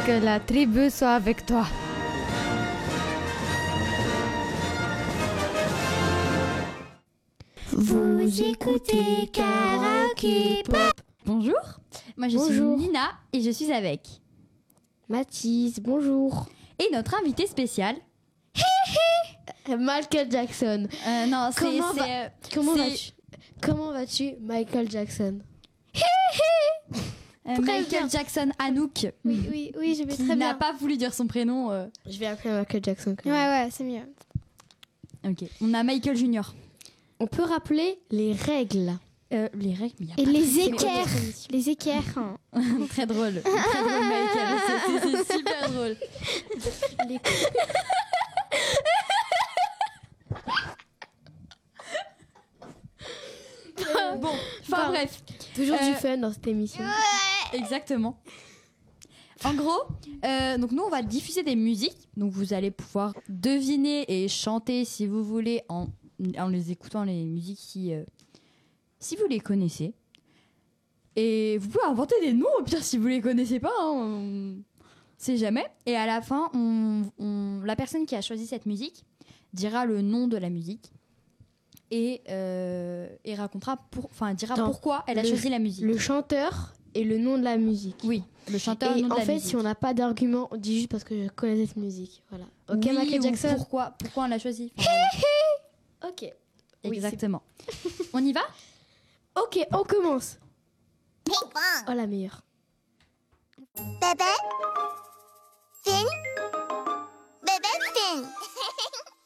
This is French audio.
Que la tribu soit avec toi. Vous écoutez Karaoke Pop. Bonjour, moi je Bonjour. suis Nina et je suis avec. Mathis, bonjour. Et notre invité spécial. Michael Jackson. Non, c'est. Comment Comment c'est- vas-tu Comment vas-tu, Michael Jackson? Michael bien. Jackson Anouk. Oui, je vais Qui très n'a bien. pas voulu dire son prénom. Je vais appeler Michael Jackson quand Ouais, même. ouais, c'est mieux. Ok, on a Michael Junior. On peut rappeler les règles. Les règles, mais il y a Et pas les de- équerres. Les équerres. hein. Très drôle. Très drôle, Michael. C'est super drôle. Les- Bon, enfin bref. Toujours du fun dans cette émission. Exactement. En gros, donc nous on va diffuser des musiques, donc vous allez pouvoir deviner et chanter si vous voulez en les écoutant les musiques si vous les connaissez. Et vous pouvez inventer des noms au pire si vous les connaissez pas, hein, on sait jamais. Et à la fin, la personne qui a choisi cette musique dira le nom de la musique et racontera dira Dans pourquoi elle a le- choisi la musique. Le chanteur et le nom de la musique. Oui, le chanteur, le Et nom de en la fait, musique. si on n'a pas d'argument, on dit juste parce que je connais cette musique. Voilà. Ok, Oui, Michael ou Jackson. Pourquoi on l'a choisi. Ok. Exactement. On y va? Ok, on commence. Oh, la meilleure. Bébé Finn Bébé Finn